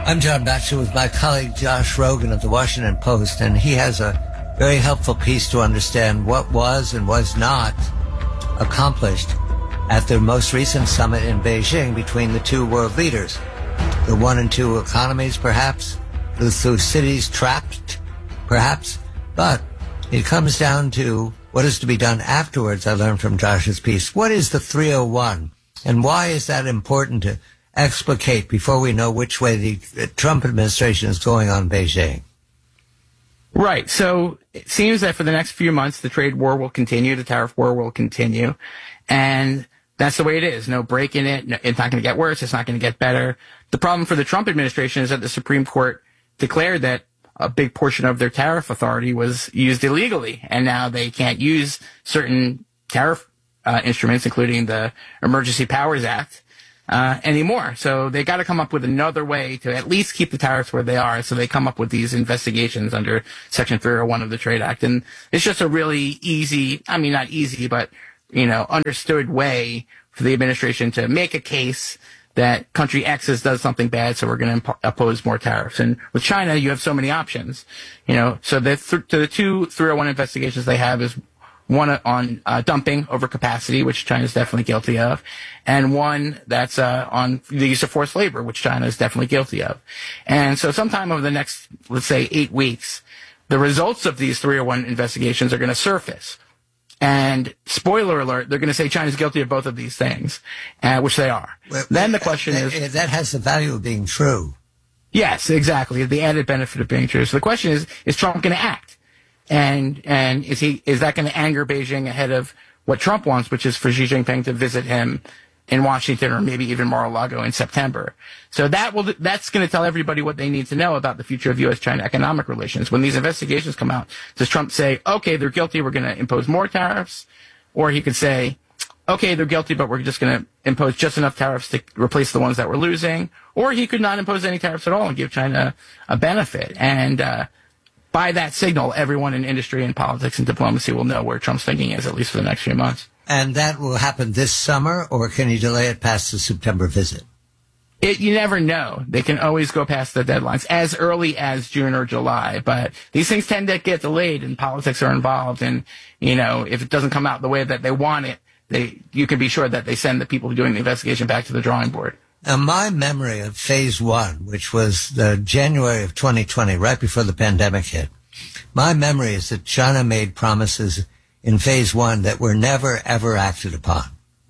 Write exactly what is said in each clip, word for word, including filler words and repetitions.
I'm John Batchelor with my colleague Josh Rogan of the Washington Post, and he has a very helpful piece to understand what was and was not accomplished at the most recent summit in Beijing between the two world leaders. The one and two economies, perhaps, the two cities trapped, perhaps, but it comes down to what is to be done afterwards. I learned from Josh's piece. What is the three oh one, and why is that important to explicate before we know which way the Trump administration is going on Beijing? Right. So it seems that for the next few months, the trade war will continue, the tariff war will continue, and that's the way it is. No break in it. No, it's not going to get worse. It's not going to get better. The problem for the Trump administration is that the Supreme Court declared that a big portion of their tariff authority was used illegally, and now they can't use certain tariff uh, instruments, including the Emergency Powers Act, Uh, anymore. So they got to come up with another way to at least keep the tariffs where they are. So they come up with these investigations under Section three oh one of the Trade Act. And it's just a really easy, I mean, not easy, but, you know, understood way for the administration to make a case that country X has does something bad, so we're going to imp- oppose more tariffs. And with China, you have so many options, you know. So the, th- to the two three oh one investigations they have is one on uh, dumping over capacity, which China is definitely guilty of, and one that's uh, on the use of forced labor, which China is definitely guilty of. And so sometime over the next, let's say, eight weeks, the results of these three oh one investigations are going to surface. And spoiler alert, they're going to say China's guilty of both of these things, uh, which they are. Well, then the question uh, is... That has the value of being true. Yes, exactly. The added benefit of being true. So the question is, is Trump going to act? And and is he is that going to anger Beijing ahead of what Trump wants, which is for Xi Jinping to visit him in Washington or maybe even Mar-a-Lago in September? So that will that's going to tell everybody what they need to know about the future of U S China economic relations. When these investigations come out, does Trump say, okay, they're guilty, we're going to impose more tariffs? Or he could say, okay, they're guilty, but we're just going to impose just enough tariffs to replace the ones that we're losing? Or he could not impose any tariffs at all and give China a benefit. And uh by that signal, everyone in industry and politics and diplomacy will know where Trump's thinking is, at least for the next few months. And that will happen this summer, or can you delay it past the September visit? It, you never know. They can always go past the deadlines as early as June or July, but these things tend to get delayed and politics are involved. And, you know, if it doesn't come out the way that they want it, they, you can be sure that they send the people doing the investigation back to the drawing board. Now, my memory of phase one, which was the January of twenty twenty, right before the pandemic hit, my memory is that China made promises in phase one that were never, ever acted upon.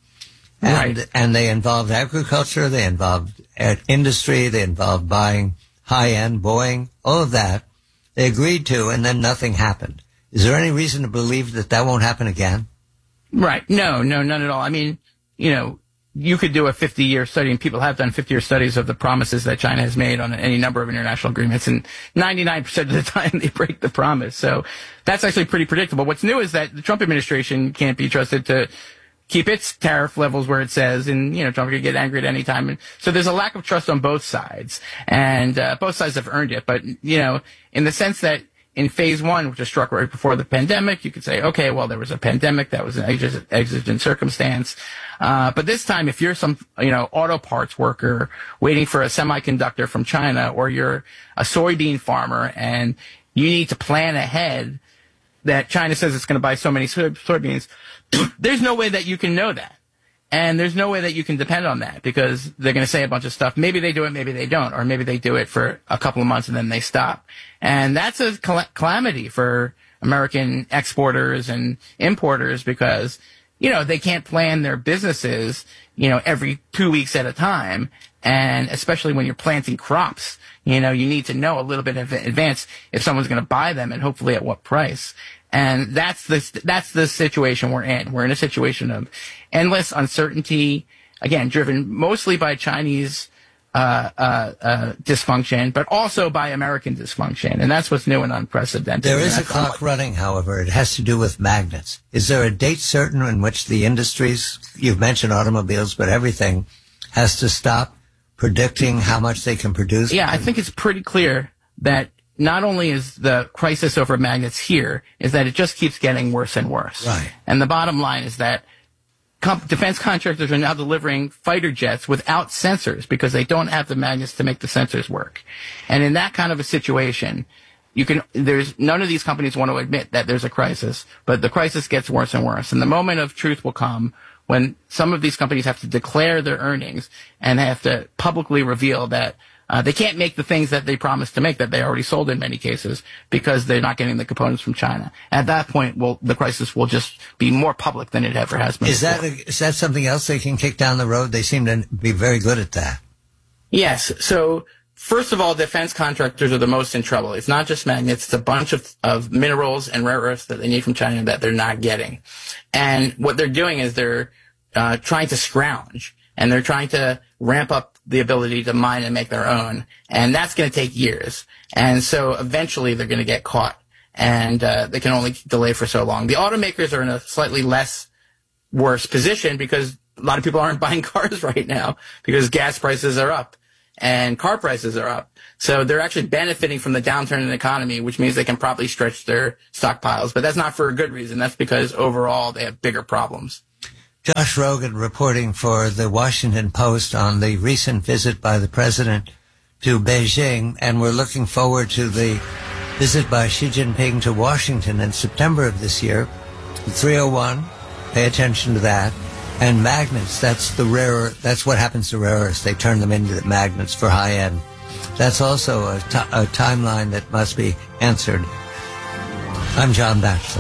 And, right. and they involved agriculture, they involved industry, they involved buying high-end Boeing, all of that they agreed to, and then nothing happened. Is there any reason to believe that that won't happen again? Right. No, no, none at all. I mean, you know, you could do a fifty-year study, and people have done fifty-year studies of the promises that China has made on any number of international agreements, and ninety-nine percent of the time they break the promise. So that's actually pretty predictable. What's new is that the Trump administration can't be trusted to keep its tariff levels where it says, and, you know, Trump could get angry at any time. And so there's a lack of trust on both sides, and uh, both sides have earned it. But, you know, in the sense that in phase one, which was struck right before the pandemic, you could say, okay, well, there was a pandemic. That was an exig- exigent circumstance. Uh, but this time, if you're some, you know, auto parts worker waiting for a semiconductor from China, or you're a soybean farmer and you need to plan ahead that China says it's going to buy so many soy- soybeans, there's no way that you can know that. And there's no way that you can depend on that, because they're going to say a bunch of stuff. Maybe they do it, maybe they don't, or maybe they do it for a couple of months and then they stop. And that's a cal- calamity for American exporters and importers, because, you know, they can't plan their businesses, you know, every two weeks at a time. And especially when you're planting crops, you know, you need to know a little bit in advance if someone's going to buy them, and hopefully at what price. And that's the, that's the situation we're in. We're in a situation of endless uncertainty, again, driven mostly by Chinese uh, uh, uh, dysfunction, but also by American dysfunction. And that's what's new and unprecedented. There is a clock running, however. It has to do with magnets. Is there a date certain in which the industries, you've mentioned automobiles, but everything has to stop predicting how much they can produce? Yeah, I think it's pretty clear that not only is the crisis over magnets here, is that it just keeps getting worse and worse. Right. And the bottom line is that com- defense contractors are now delivering fighter jets without sensors because they don't have the magnets to make the sensors work. And in that kind of a situation, you can, there's, none of these companies want to admit that there's a crisis, but the crisis gets worse and worse. And the moment of truth will come when some of these companies have to declare their earnings and have to publicly reveal that uh, they can't make the things that they promised to make, that they already sold in many cases, because they're not getting the components from China. At that point, well, the crisis will just be more public than it ever has been. Is that, a, is that something else they can kick down the road? They seem to be very good at that. Yes. So, first of all, defense contractors are the most in trouble. It's not just magnets. It's a bunch of, of minerals and rare earths that they need from China that they're not getting. And what they're doing is they're uh, trying to scrounge, and they're trying to ramp up the ability to mine and make their own. And that's going to take years. And so eventually they're going to get caught, and uh, they can only delay for so long. The automakers are in a slightly less worse position because a lot of people aren't buying cars right now because gas prices are up and car prices are up. So they're actually benefiting from the downturn in the economy, which means they can probably stretch their stockpiles. But that's not for a good reason. That's because overall they have bigger problems. Josh Rogin reporting for the Washington Post on the recent visit by the president to Beijing, and we're looking forward to the visit by Xi Jinping to Washington in September of this year. three oh one, pay attention to that. And magnets, that's the rare, that's what happens to rare earths. They turn them into magnets for high end. That's also a, t- a timeline that must be answered. I'm John Batchelor.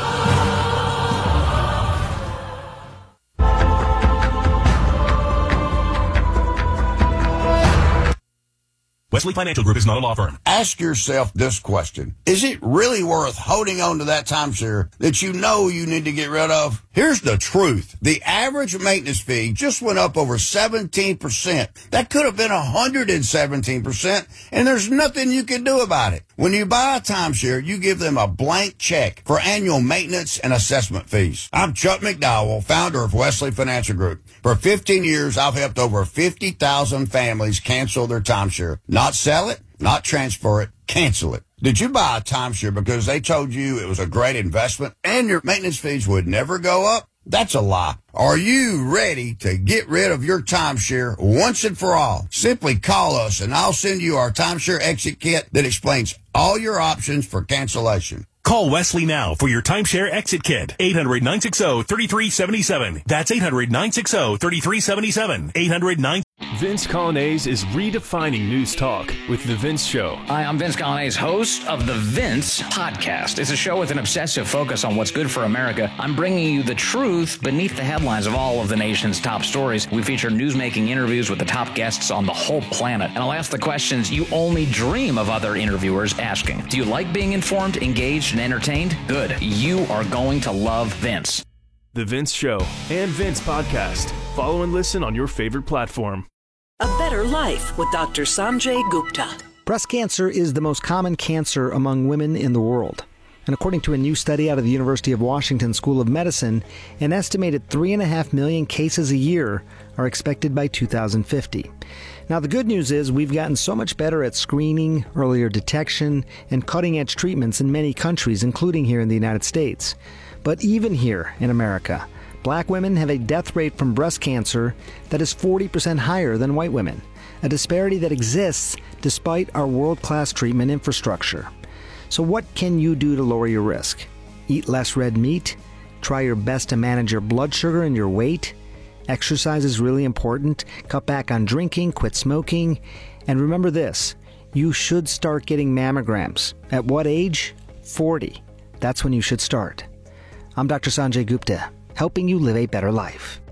Wesley Financial Group is not a law firm. Ask yourself this question. Is it really worth holding on to that timeshare that you know you need to get rid of? Here's the truth. The average maintenance fee just went up over seventeen percent. That could have been one hundred seventeen percent, and there's nothing you can do about it. When you buy a timeshare, you give them a blank check for annual maintenance and assessment fees. I'm Chuck McDowell, founder of Wesley Financial Group. For fifteen years, I've helped over fifty thousand families cancel their timeshare. Not sell it, not transfer it, cancel it. Did you buy a timeshare because they told you it was a great investment and your maintenance fees would never go up? That's a lie. Are you ready to get rid of your timeshare once and for all? Simply call us and I'll send you our timeshare exit kit that explains all your options for cancellation. Call Wesley now for your timeshare exit kit. eight hundred, nine six zero, three three seven seven. That's eight hundred, nine six zero, three three seven seven. eight hundred, nine Vince Colonnese is redefining news talk with The Vince Show. Hi, I'm Vince Colonnese, host of The Vince Podcast. It's a show with an obsessive focus on what's good for America. I'm bringing you the truth beneath the headlines of all of the nation's top stories. We feature news-making interviews with the top guests on the whole planet. And I'll ask the questions you only dream of other interviewers asking. Do you like being informed, engaged, and entertained? Good. You are going to love Vince. The Vince Show and Vince Podcast. Follow and listen on your favorite platform. A Better Life with Doctor Sanjay Gupta. Breast cancer is the most common cancer among women in the world. And according to a new study out of the University of Washington School of Medicine, an estimated three and a half million cases a year are expected by two thousand fifty. Now, the good news is we've gotten so much better at screening, earlier detection, and cutting-edge treatments in many countries, including here in the United States. But even here in America, black women have a death rate from breast cancer that is forty percent higher than white women, a disparity that exists despite our world-class treatment infrastructure. So what can you do to lower your risk? Eat less red meat? Try your best to manage your blood sugar and your weight? Exercise is really important. Cut back on drinking, quit smoking. And remember this, you should start getting mammograms. At what age? forty. That's when you should start. I'm Doctor Sanjay Gupta, helping you live a better life.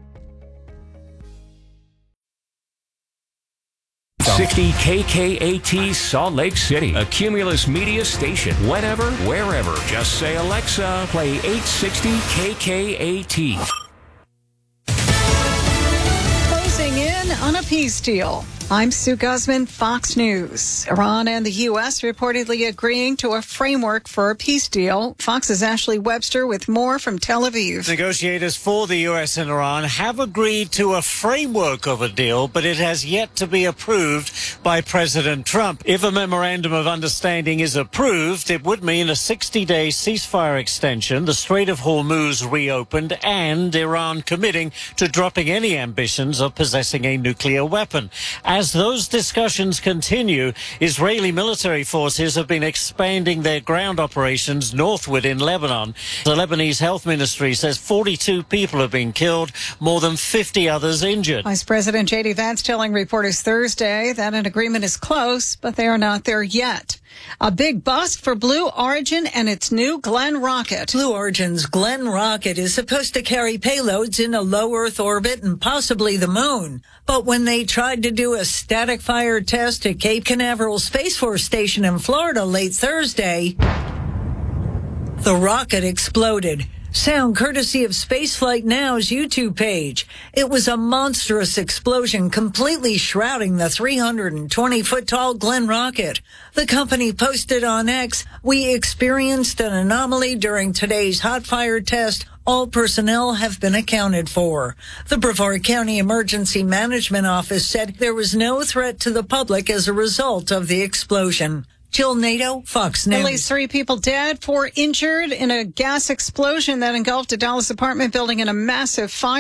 sixty K K A T Salt Lake City, a Cumulus Media station. Whenever, wherever. Just say, Alexa, play eight sixty K K A T. Closing in on a peace deal. I'm Sue Guzman, Fox News. Iran and the U S reportedly agreeing to a framework for a peace deal. Fox's Ashley Webster with more from Tel Aviv. Negotiators for the U S and Iran have agreed to a framework of a deal, but it has yet to be approved by President Trump. If a memorandum of understanding is approved, it would mean a sixty-day ceasefire extension, the Strait of Hormuz reopened, and Iran committing to dropping any ambitions of possessing a nuclear weapon. As those discussions continue, Israeli military forces have been expanding their ground operations northward in Lebanon. The Lebanese health ministry says forty-two people have been killed, more than fifty others injured. Vice President J D Vance telling reporters Thursday that an agreement is close, but they are not there yet. A big bust for Blue Origin and its new Glenn rocket. Blue Origin's Glenn rocket is supposed to carry payloads in a low Earth orbit and possibly the moon. But when they tried to do a static fire test at Cape Canaveral Space Force Station in Florida late Thursday, the rocket exploded. Sound courtesy of Spaceflight Now's YouTube page. It was a monstrous explosion completely shrouding the three hundred twenty foot tall Glenn rocket. The company posted on X, "We experienced an anomaly during today's hot fire test. All personnel have been accounted for." The Brevard County Emergency Management Office said there was no threat to the public as a result of the explosion. Jill Nato, Fox News. At least three people dead, four injured in a gas explosion that engulfed a Dallas apartment building in a massive fire.